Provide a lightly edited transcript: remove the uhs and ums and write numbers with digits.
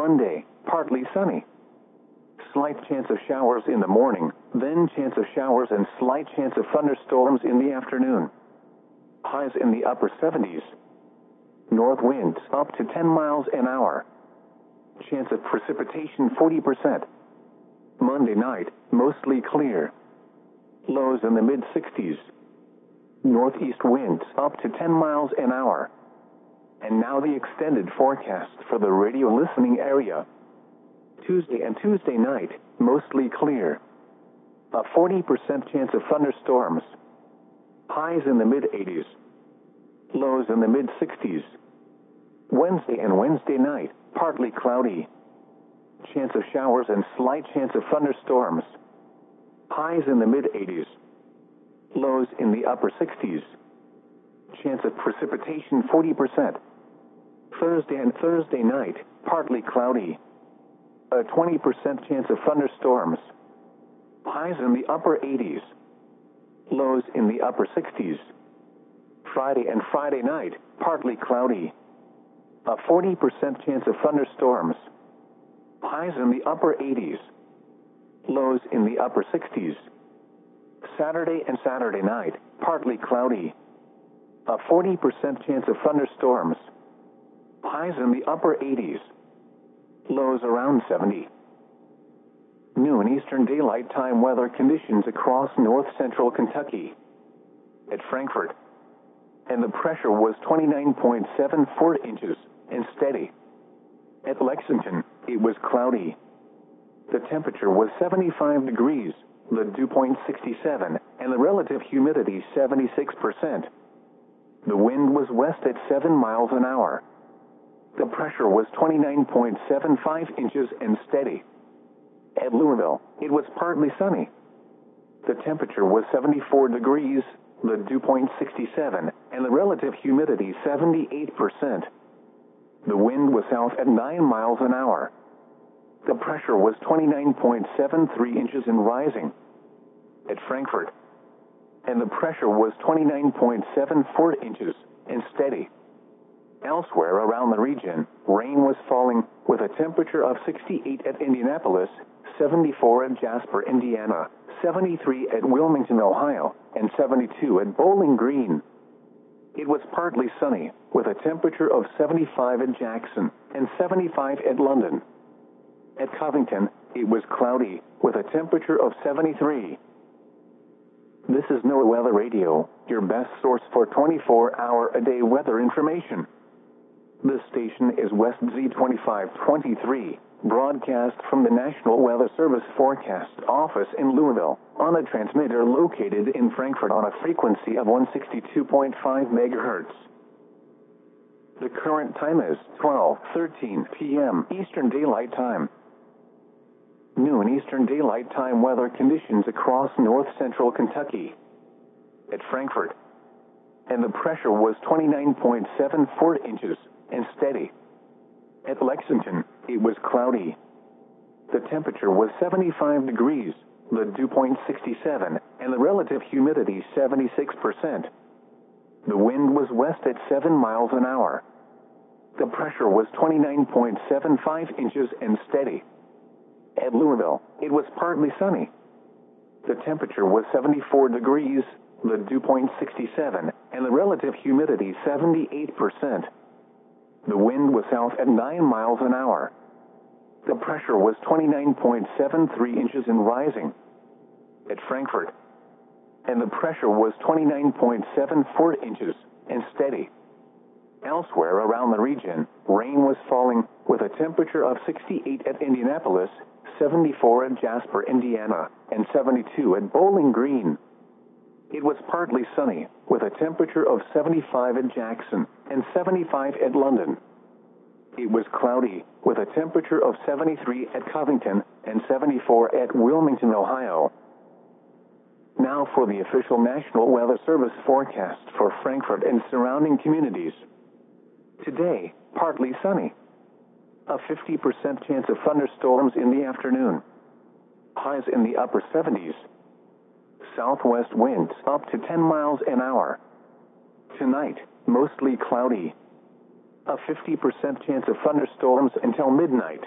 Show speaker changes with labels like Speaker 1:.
Speaker 1: Monday, partly sunny. Slight chance of showers in the morning, then chance of showers and slight chance of thunderstorms in the afternoon. Highs in the upper 70s. North winds up to 10 miles an hour. Chance of precipitation 40%. Monday night, mostly clear. Lows in the mid-60s. Northeast winds up to 10 miles an hour. And now the extended forecast for the radio listening area. Tuesday and Tuesday night, mostly clear. A 40% chance of thunderstorms. Highs in the mid-80s. Lows in the mid-60s. Wednesday and Wednesday night, partly cloudy. Chance of showers and slight chance of thunderstorms. Highs in the mid-80s. Lows in the upper 60s. Chance of precipitation 40%. Thursday and Thursday night, partly cloudy. A 20% chance of thunderstorms. Highs in the upper 80s. Lows in the upper 60s. Friday and Friday night, partly cloudy. A 40% chance of thunderstorms. Highs in the upper 80s. Lows in the upper 60s. Saturday and Saturday night, partly cloudy. A 40% chance of thunderstorms. Highs in the upper 80s. Lows around 70. Noon Eastern Daylight Time weather conditions across north central Kentucky. At Frankfort. And the pressure was 29.74 inches and steady. At Lexington, it was cloudy. The temperature was 75 degrees, the dew point 67, and the relative humidity 76%. The wind was west at 7 miles an hour. The pressure was 29.75 inches and steady. At Louisville, it was partly sunny. The temperature was 74 degrees, the dew point 67, and the relative humidity 78%. The wind was south at 9 miles an hour. The pressure was 29.73 inches and rising. At Frankfort. And the pressure was 29.74 inches and steady. Elsewhere around the region, rain was falling with a temperature of 68 at Indianapolis, 74 at Jasper, Indiana, 73 at Wilmington, Ohio, and 72 at Bowling Green. It was partly sunny, with a temperature of 75 at Jackson and 75 at London. At Covington, it was cloudy, with a temperature of 73. This is NOAA Weather Radio, your best source for 24-hour-a-day weather information. This station is West Z2523, broadcast from the National Weather Service Forecast Office in Louisville, on a transmitter located in Frankfort on a frequency of 162.5 megahertz. The current time is 12:13 p.m. Eastern Daylight Time. Noon Eastern Daylight Time weather conditions across north central Kentucky. At Frankfort. And the pressure was 29.74 inches and steady. At Lexington, it was cloudy. The temperature was 75 degrees, the dew point 67, and the relative humidity 76%. The wind was west at 7 miles an hour. The pressure was 29.75 inches and steady. At Louisville, it was partly sunny. The temperature was 74 degrees, the dew point 67, and the relative humidity 78%. The wind was south at 9 miles an hour. The pressure was 29.73 inches and rising. At Frankfort. And the pressure was 29.74 inches and steady. Elsewhere around the region, rain was falling with a temperature of 68 at Indianapolis, 74 at Jasper, Indiana, and 72 at Bowling Green. It was partly sunny, with a temperature of 75 at Jackson and 75 at London. It was cloudy, with a temperature of 73 at Covington and 74 at Wilmington, Ohio. Now for the official National Weather Service forecast for Frankfort and surrounding communities. Today, partly sunny. A 50% chance of thunderstorms in the afternoon. Highs in the upper 70s. Southwest winds up to 10 miles an hour. Tonight, mostly cloudy. A 50% chance of thunderstorms until midnight.